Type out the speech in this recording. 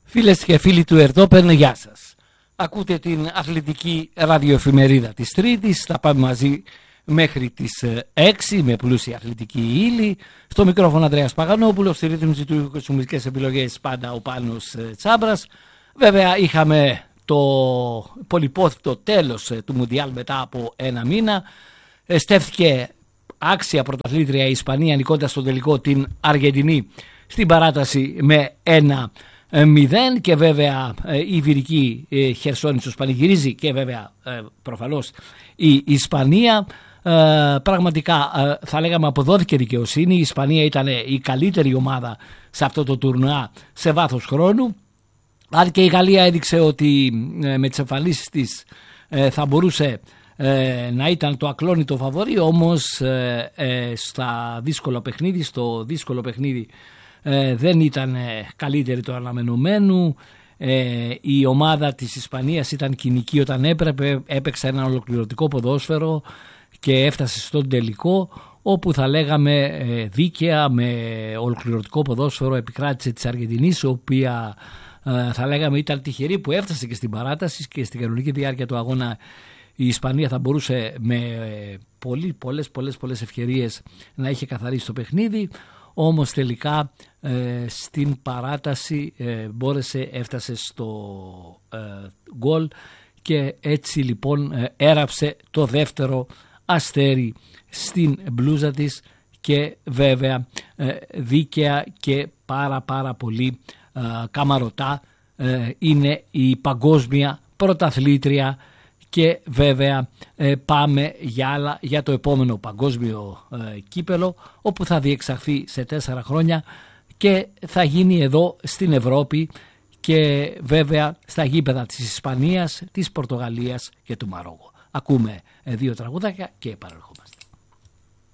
Φίλες και φίλοι του Ερτόπεν, γεια σας. Ακούτε την αθλητική ραδιοεφημερίδα της Τρίτης. Θα πάμε μαζί μέχρι τις 6 με πλούσια αθλητική ύλη. Στο μικρόφωνο Ανδρέας Παγανόπουλος, στη ρύθμιση του ήχου, στις μουσικές επιλογές πάντα ο Πάνος Τσάμπρας. Βέβαια είχαμε το πολυπόθητο τέλος του Μουντιάλ μετά από ένα μήνα. Στέφθηκε άξια πρωταθλήτρια η Ισπανία, νικώντας στο τελικό την Αργεντινή στην παράταση με 1-0, και βέβαια η Βυρική Χερσόνησος πανηγυρίζει και βέβαια προφανώς η Ισπανία. Πραγματικά θα λέγαμε αποδόθηκε δικαιοσύνη. Η Ισπανία ήταν η καλύτερη ομάδα σε αυτό το τουρνουά σε βάθος χρόνου, αν και η Γαλλία έδειξε ότι με τις εμφανίσεις της θα μπορούσε να ήταν το ακλόνητο φαβορί, όμως στο δύσκολο παιχνίδι δεν ήταν καλύτερη το αναμενωμένου. Η ομάδα της Ισπανίας ήταν κοινική όταν έπρεπε, έπαιξε ένα ολοκληρωτικό ποδόσφαιρο και έφτασε στον τελικό, όπου θα λέγαμε δίκαια με ολοκληρωτικό ποδόσφαιρο επικράτησε της Αργεντινής, η οποία θα λέγαμε ήταν τυχερή που έφτασε και στην παράταση, και στην κανονική διάρκεια του αγώνα η Ισπανία θα μπορούσε με πολλές ευκαιρίες να είχε καθαρίσει το παιχνίδι. Όμως τελικά στην παράταση έφτασε στο γκολ, και έτσι λοιπόν έραψε το δεύτερο αστέρι στην μπλούζα της, και βέβαια δίκαια και πάρα πολύ καμαρωτά είναι η παγκόσμια πρωταθλήτρια. Και βέβαια πάμε για το επόμενο παγκόσμιο κύπελο, όπου θα διεξαχθεί σε 4 χρόνια και θα γίνει εδώ στην Ευρώπη, και βέβαια στα γήπεδα της Ισπανίας, της Πορτογαλίας και του Μαρόκο. Ακούμε 2 τραγουδάκια και επανερχόμαστε.